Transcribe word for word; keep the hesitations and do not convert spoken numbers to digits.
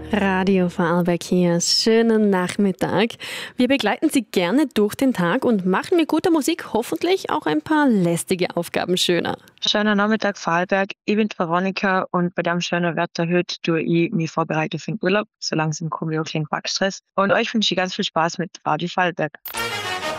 Radio Vorarlberg hier. Schönen Nachmittag. Wir begleiten Sie gerne durch den Tag und machen mit guter Musik hoffentlich auch ein paar lästige Aufgaben schöner. Schöner Nachmittag, Vorarlberg. Ich bin Veronika und bei dem schönen Wetter heute tue ich mich vorbereiten für den Urlaub. So langsam komme ich auch kein Backstress. Und euch wünsche ich ganz viel Spaß mit Radio Vorarlberg.